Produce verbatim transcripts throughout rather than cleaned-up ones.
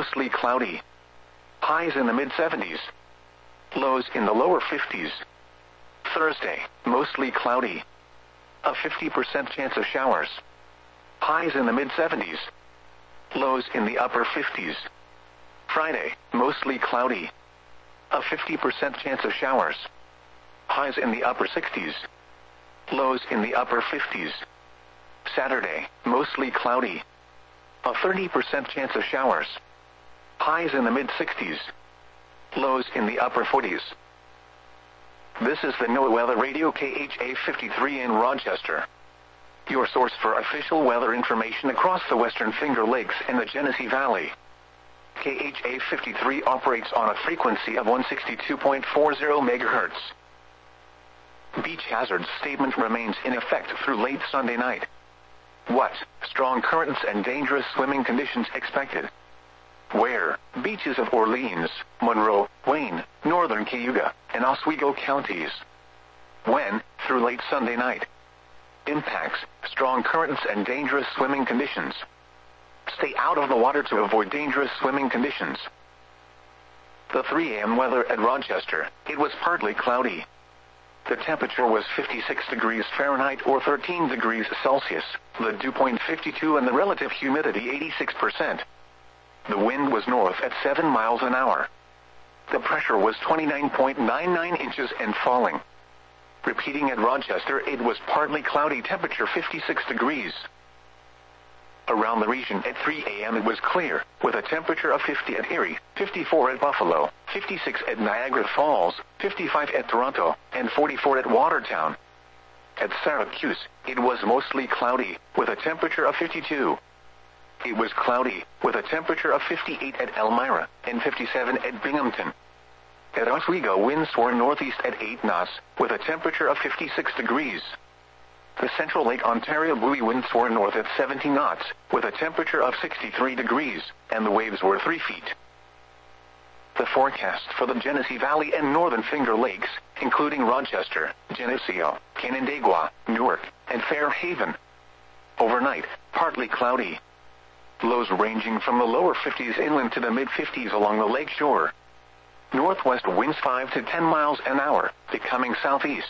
mostly cloudy. Highs in the mid seventies. Lows in the lower fifties. Thursday, mostly cloudy. A fifty percent chance of showers. Highs in the mid seventies. Lows in the upper fifties. Friday, mostly cloudy. A fifty percent chance of showers. Highs in the upper sixties. Lows in the upper fifties. Saturday, mostly cloudy. A thirty percent chance of showers. Highs in the mid sixties. Lows in the upper forties. This is the NOAA Weather Radio K H A fifty-three in Rochester, your source for official weather information across the Western Finger Lakes and the Genesee Valley. K H A fifty-three operates on a frequency of one sixty-two point four zero megahertz. Beach hazard statement remains in effect through late Sunday night. What? Strong currents and dangerous swimming conditions expected. Where? Beaches of Orleans, Monroe, Wayne, northern Cayuga, and Oswego counties. When? Through late Sunday night. Impacts: strong currents and dangerous swimming conditions. Stay out of the water to avoid dangerous swimming conditions. The three a m weather at Rochester: it was partly cloudy. The temperature was fifty-six degrees Fahrenheit or thirteen degrees Celsius, the dew point fifty-two and the relative humidity eighty-six percent. The wind was north at seven miles an hour. The pressure was twenty-nine point nine nine inches and falling. Repeating at Rochester, it was partly cloudy, temperature fifty-six degrees. Around the region at three a m it was clear, with a temperature of fifty at Erie, fifty-four at Buffalo, fifty-six at Niagara Falls, fifty-five at Toronto, and forty-four at Watertown. At Syracuse, it was mostly cloudy, with a temperature of fifty-two. It was cloudy, with a temperature of fifty-eight at Elmira, and fifty-seven at Binghamton. At Oswego, winds were northeast at eight knots, with a temperature of fifty-six degrees. The Central Lake Ontario buoy winds were north at seventy knots, with a temperature of sixty-three degrees, and the waves were three feet. The forecast for the Genesee Valley and Northern Finger Lakes, including Rochester, Geneseo, Canandaigua, Newark, and Fairhaven. Overnight, partly cloudy. Lows ranging from the lower fifties inland to the mid-fifties along the lake shore. Northwest winds five to ten miles an hour, becoming southeast.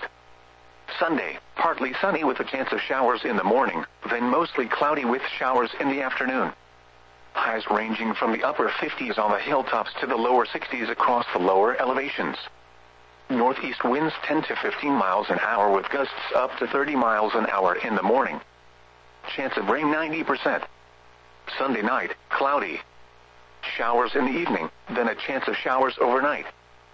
Sunday, partly sunny with a chance of showers in the morning, then mostly cloudy with showers in the afternoon. Highs ranging from the upper fifties on the hilltops to the lower sixties across the lower elevations. Northeast winds ten to fifteen miles an hour with gusts up to thirty miles an hour in the morning. Chance of rain ninety percent. Sunday night, cloudy. Showers in the evening, then a chance of showers overnight.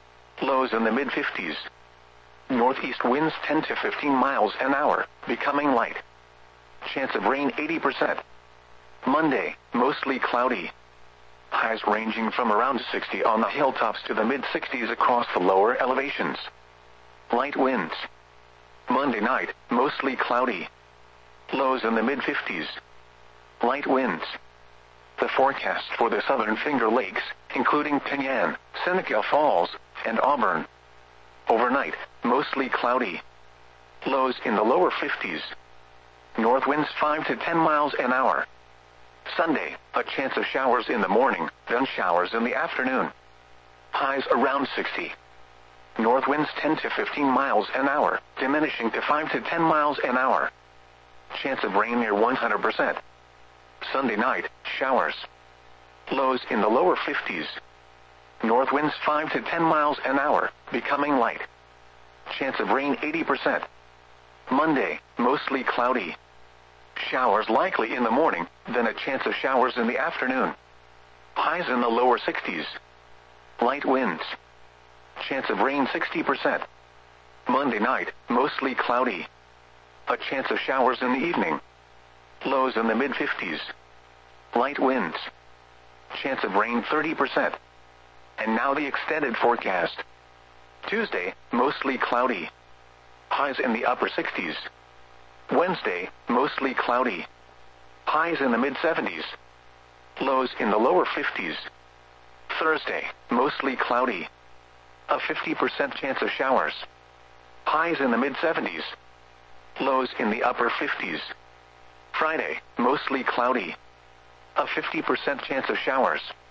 Lows in the mid-fifties. Northeast winds ten to fifteen miles an hour, becoming light. Chance of rain eighty percent. Monday, mostly cloudy. Highs ranging from around sixty on the hilltops to the mid-sixties across the lower elevations. Light winds. Monday night, mostly cloudy. Lows in the mid-fifties. Light winds. The forecast for the Southern Finger Lakes, including Penyan, Seneca Falls, and Auburn. Overnight, mostly cloudy. Lows in the lower fifties. North winds five to ten miles an hour. Sunday, a chance of showers in the morning, then showers in the afternoon. Highs around sixty. North winds ten to fifteen miles an hour, diminishing to five to ten miles an hour. Chance of rain near one hundred percent. Sunday night, showers. Lows in the lower fifties. North winds five to ten miles an hour, becoming light. Chance of rain eighty percent. Monday, mostly cloudy. Showers likely in the morning, then a chance of showers in the afternoon. Highs in the lower sixties. Light winds. Chance of rain sixty percent. Monday night, mostly cloudy. A chance of showers in the evening. Lows in the mid-fifties. Light winds. Chance of rain thirty percent. And now the extended forecast. Tuesday, mostly cloudy. Highs in the upper sixties. Wednesday, mostly cloudy. Highs in the mid-seventies. Lows in the lower fifties. Thursday, mostly cloudy. A fifty percent chance of showers. Highs in the mid-seventies. Lows in the upper fifties. Friday, mostly cloudy. A fifty percent chance of showers.